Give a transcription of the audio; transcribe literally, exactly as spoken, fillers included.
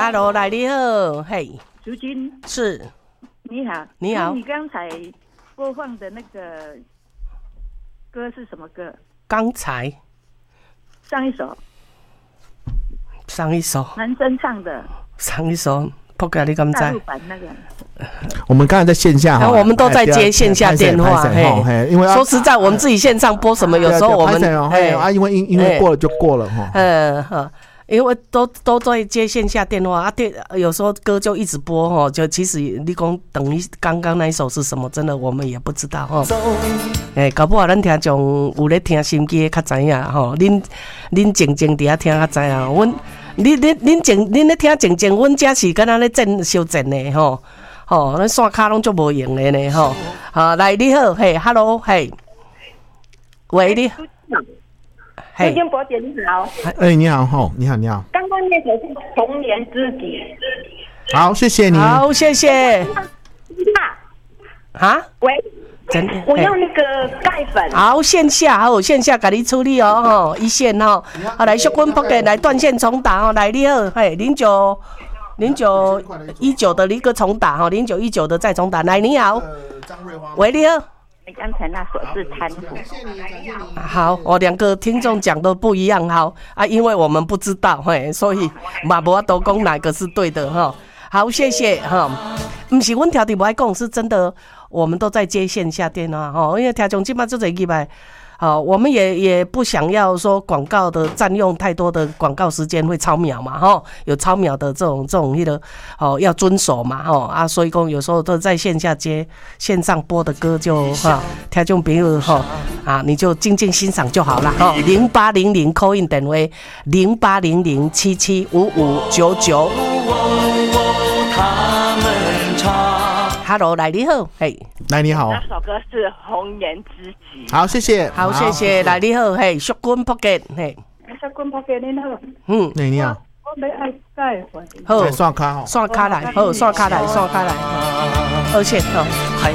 Hello， 来你好，嘿， 淑君是， 你好， 你好， 你刚才播放的那个歌是什么歌？ 刚才上一首， 上一首， 男生唱的， 上一首，扑街你敢知？ 大陆版那个。 我们刚才在线下哈， 我们都在接线下电话， 嘿，因为说实在，我们自己线上播什么，有时候我们哎啊，因为因因为过了就过了哈， 嗯哈。因为都都在接线下电话啊，电有时候歌就一直播哈，就其实你讲等于刚刚那一首是什么，真的我们也不知道哈。哎，搞不好咱听众有咧听心机较知影吼，恁恁静静伫遐听较知影。阮恁恁恁静恁咧听静静，阮遮是敢若咧震烧震的吼，吼，咱线卡拢足无用的呢吼。好，来你好，嘿 ，Hello， 嘿，喂你。 刘建博姐你好， 哎，你好吼，你好你好。 刚刚那首是《童年知己》。 好，谢谢你。 好，谢谢。啊？ 喂， 真的？ 我要那个钙粉。 好，线下好，线下给你处理哦，吼，一线吼。好，来小坤 Pocket 来断线重打哦，来你好，嘿，零九零九一九的一个重打哈，零九一九的再重打，来你好，喂你好。 你刚才那首是贪腐。 好，我两个听众讲的不一样，好啊，因为我们不知道，嘿，所以嘛无法度讲哪个是对的哈。好，谢谢哈。不是阮条题不爱讲，是真的，我们都在接线下电话哈，因为听众基本上就这一百。好，我们也也不想要说广告的占用太多的广告时间会超秒嘛，哈，有超秒的这种这种那个哦要遵守嘛，哈啊，所以讲有时候都在线下接线上播的歌就哈，听众朋友哈啊，你就静静欣赏就好了哈。零八零零 call in 电话零八零零七七五五九九。Hello， 来你好，嘿， 来你好， 那首歌是《红颜知己》。 好，谢谢， 好，谢谢，来你好，嘿，小坤 Pocket， 嘿， 小坤 Pocket 你好， 嗯， 你你好， 我要爱钙粉， 好，刷卡， 刷卡来，好，刷卡来，刷卡来，而且好，还。